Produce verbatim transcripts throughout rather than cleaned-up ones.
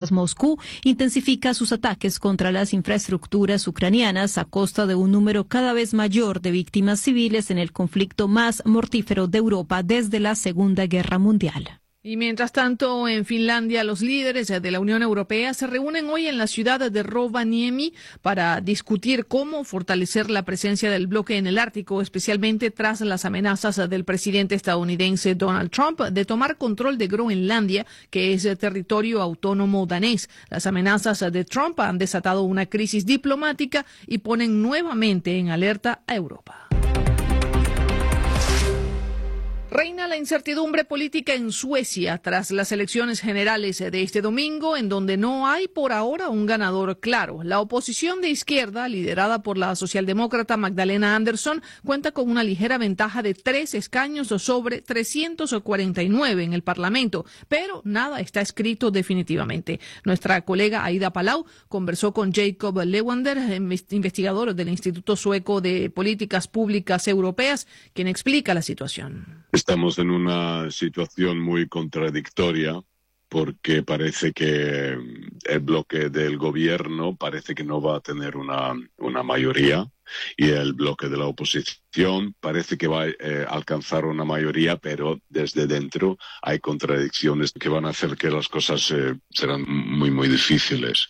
mientras Moscú intensifica sus ataques contra las infraestructuras ucranianas a costa de un número cada vez mayor de víctimas civiles en el conflicto más mortífero de Europa desde la Segunda Guerra Mundial. Y mientras tanto, en Finlandia, los líderes de la Unión Europea se reúnen hoy en la ciudad de Rovaniemi para discutir cómo fortalecer la presencia del bloque en el Ártico, especialmente tras las amenazas del presidente estadounidense Donald Trump de tomar control de Groenlandia, que es territorio autónomo danés. Las amenazas de Trump han desatado una crisis diplomática y ponen nuevamente en alerta a Europa. Reina la incertidumbre política en Suecia tras las elecciones generales de este domingo, en donde no hay por ahora un ganador claro. La oposición de izquierda, liderada por la socialdemócrata Magdalena Andersson, cuenta con una ligera ventaja de tres escaños sobre trescientos cuarenta y nueve en el Parlamento, pero nada está escrito definitivamente. Nuestra colega Aida Palau conversó con Jacob Lewander, investigador del Instituto Sueco de Políticas Públicas Europeas, quien explica la situación. Estamos en una situación muy contradictoria porque parece que el bloque del gobierno parece que no va a tener una, una mayoría y el bloque de la oposición parece que va a eh, alcanzar una mayoría, pero desde dentro hay contradicciones que van a hacer que las cosas eh, serán muy, muy difíciles.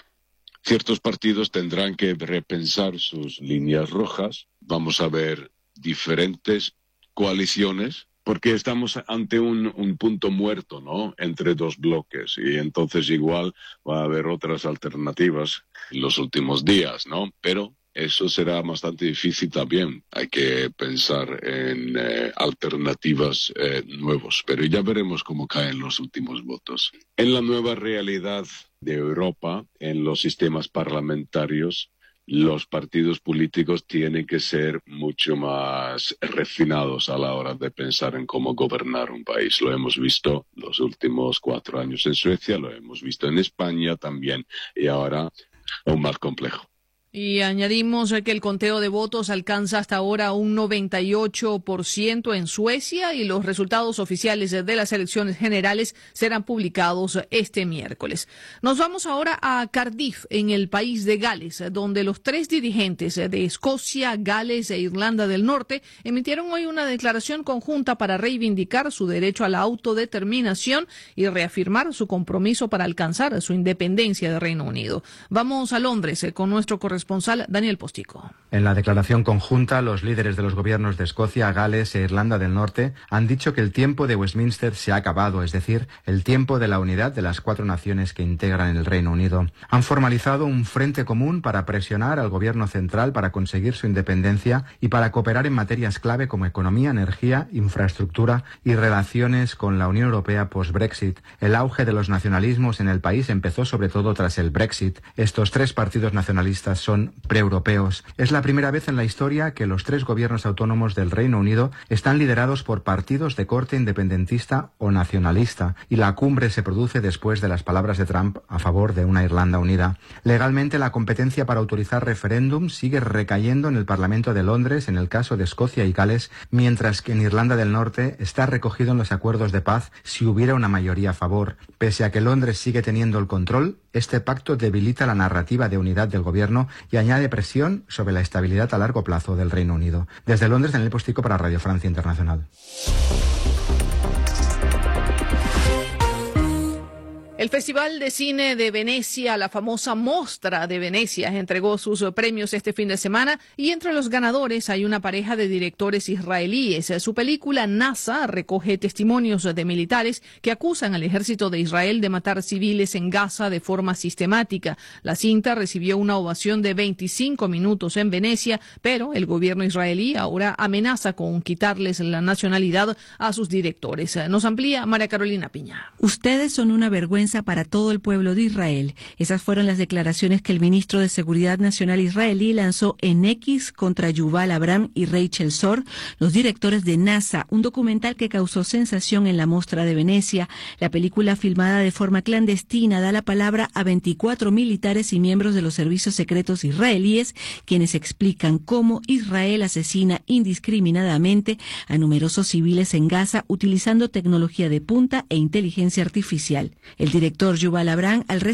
Ciertos partidos tendrán que repensar sus líneas rojas. Vamos a ver diferentes coaliciones, porque estamos ante un, un punto muerto, ¿no?, entre dos bloques, y entonces igual va a haber otras alternativas en los últimos días, ¿no? Pero eso será bastante difícil también. Hay que pensar en eh, alternativas eh, nuevas, pero ya veremos cómo caen los últimos votos. En la nueva realidad de Europa, en los sistemas parlamentarios, los partidos políticos tienen que ser mucho más refinados a la hora de pensar en cómo gobernar un país. Lo hemos visto los últimos cuatro años en Suecia, lo hemos visto en España también, y ahora aún más complejo. Y añadimos que el conteo de votos alcanza hasta ahora un noventa y ocho por ciento en Suecia y los resultados oficiales de las elecciones generales serán publicados este miércoles. Nos vamos ahora a Cardiff, en el país de Gales, donde los tres dirigentes de Escocia, Gales e Irlanda del Norte emitieron hoy una declaración conjunta para reivindicar su derecho a la autodeterminación y reafirmar su compromiso para alcanzar su independencia del Reino Unido. Vamos a Londres con nuestro corresponsal Daniel Postico. En la declaración conjunta, los líderes de los gobiernos de Escocia, Gales e Irlanda del Norte han dicho que el tiempo de Westminster se ha acabado, es decir, el tiempo de la unidad de las cuatro naciones que integran el Reino Unido. Han formalizado un frente común para presionar al gobierno central para conseguir su independencia y para cooperar en materias clave como economía, energía, infraestructura y relaciones con la Unión Europea post-Brexit. El auge de los nacionalismos en el país empezó sobre todo tras el Brexit. Estos tres partidos nacionalistas son preeuropeos. Es la primera vez en la historia que los tres gobiernos autónomos del Reino Unido están liderados por partidos de corte independentista o nacionalista, y la cumbre se produce después de las palabras de Trump a favor de una Irlanda unida. Legalmente, la competencia para autorizar referéndums sigue recayendo en el Parlamento de Londres en el caso de Escocia y Gales, mientras que en Irlanda del Norte está recogido en los acuerdos de paz si hubiera una mayoría a favor. Pese a que Londres sigue teniendo el control, este pacto debilita la narrativa de unidad del gobierno y añade presión sobre la estabilidad a largo plazo del Reino Unido. Desde Londres, Daniel Postico para Radio Francia Internacional. El Festival de Cine de Venecia, la famosa Mostra de Venecia, entregó sus premios este fin de semana y entre los ganadores hay una pareja de directores israelíes. Su película NASA recoge testimonios de militares que acusan al ejército de Israel de matar civiles en Gaza de forma sistemática. La cinta recibió una ovación de veinticinco minutos en Venecia, pero el gobierno israelí ahora amenaza con quitarles la nacionalidad a sus directores. Nos amplía María Carolina Piña. Ustedes son una vergüenza para todo el pueblo de Israel. Esas fueron las declaraciones que el ministro de Seguridad Nacional israelí lanzó en X contra Yuval Abraham y Rachel Sor, los directores de NASA, un documental que causó sensación en la Mostra de Venecia. La película, filmada de forma clandestina, da la palabra a veinticuatro militares y miembros de los servicios secretos israelíes, quienes explican cómo Israel asesina indiscriminadamente a numerosos civiles en Gaza utilizando tecnología de punta e inteligencia artificial. El director Yuval Abraham, al